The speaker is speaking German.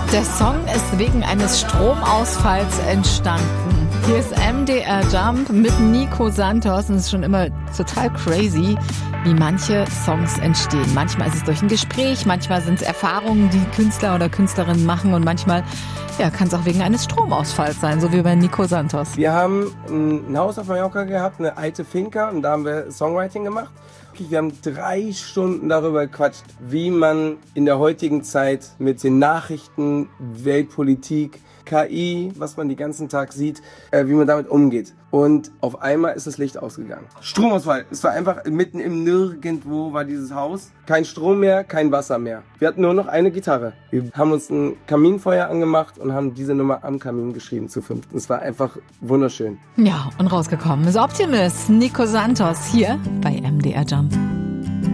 Der Song ist wegen eines Stromausfalls entstanden. Hier ist MDR Jump mit Nico Santos und es ist schon immer total crazy, wie manche Songs entstehen. Manchmal ist es durch ein Gespräch, manchmal sind es Erfahrungen, die Künstler oder Künstlerinnen machen und manchmal kann es auch wegen eines Stromausfalls sein, so wie bei Nico Santos. Wir haben ein Haus auf Mallorca gehabt, eine alte Finca, und da haben wir Songwriting gemacht. Wir haben 3 Stunden darüber gequatscht, wie man in der heutigen Zeit mit den Nachrichten, Weltpolitik, KI, was man den ganzen Tag sieht, wie man damit umgeht. Und auf einmal ist das Licht ausgegangen. Stromausfall. Es war einfach mitten im Nirgendwo war dieses Haus. Kein Strom mehr, kein Wasser mehr. Wir hatten nur noch eine Gitarre. Wir haben uns ein Kaminfeuer angemacht und haben diese Nummer am Kamin geschrieben zu 5. Es war einfach wunderschön. Ja, und rausgekommen ist Optimist, Nico Santos hier bei MDR Jump.